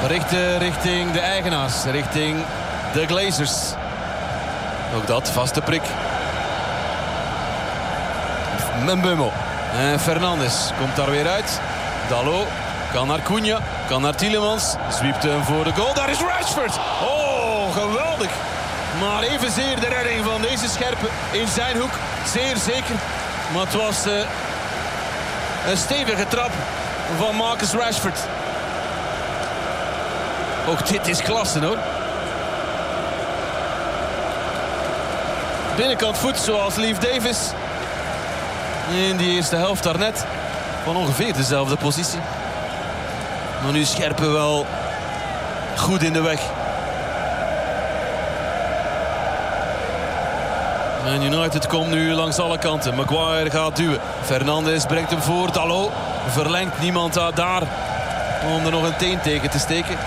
richten richting de eigenaars, richting de Glazers. Ook dat, vaste prik. Mbeumo. En Fernandes komt daar weer uit. Dalot kan naar Cunha, kan naar Tielemans. Zwiept hem voor de goal. Daar is Rashford. Oh, geweldig. Maar evenzeer de redding van deze scherpe in zijn hoek. Zeer zeker. Maar het was een stevige trap van Marcus Rashford. Ook dit is klasse hoor. Binnenkant voet zoals Leif Davis. In die eerste helft daarnet. Van ongeveer dezelfde positie. Maar nu Scherpen wel goed in de weg. En United komt nu langs alle kanten. Maguire gaat duwen. Fernandes brengt hem voor. Dalot verlengt, niemand daar om er nog een teen tegen te steken.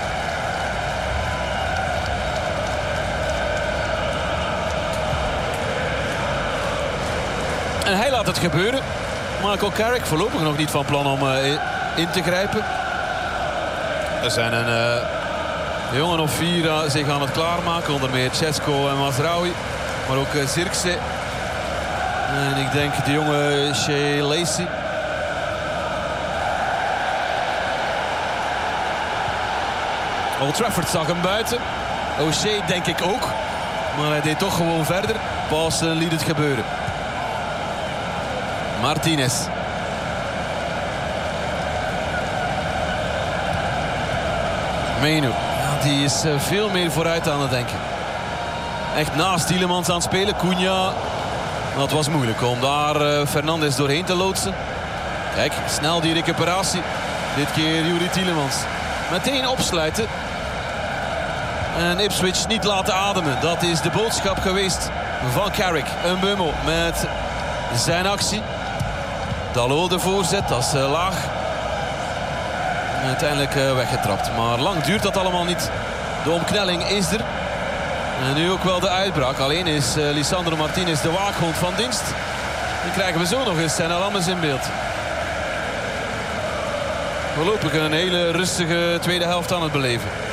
En hij laat het gebeuren. Michael Carrick voorlopig nog niet van plan om in te grijpen. Er zijn een jongen of 4 zich aan het klaarmaken. Onder meer Cesco en Mazraoui. Maar ook Zirkzee. En ik denk de jonge Shea Lacey. Old Trafford zag hem buiten. O'Shea denk ik ook. Maar hij deed toch gewoon verder. Paulsen liet het gebeuren. Martinez. Menu. Ja, die is veel meer vooruit aan het denken. Echt naast Tielemans aan het spelen. Cunha. Dat was moeilijk om daar Fernandes doorheen te loodsen. Kijk, snel die recuperatie. Dit keer Youri Tielemans. Meteen opsluiten. En Ipswich niet laten ademen. Dat is de boodschap geweest van Carrick. Mbeumo met zijn actie. Dalot de voorzet, dat is laag. En uiteindelijk weggetrapt. Maar lang duurt dat allemaal niet. De omknelling is er. En nu ook wel de uitbraak. Alleen is Lisandro Martinez de waakhond van dienst. Dan krijgen we zo nog eens zijn Alames in beeld. Voorlopig een hele rustige tweede helft aan het beleven.